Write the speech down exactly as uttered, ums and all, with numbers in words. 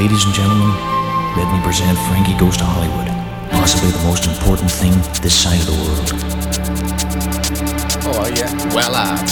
ladies and gentlemen, let me present Frankie Goes to Hollywood. Possibly the most important thing this side of the world. Oh, yeah. Well, uh,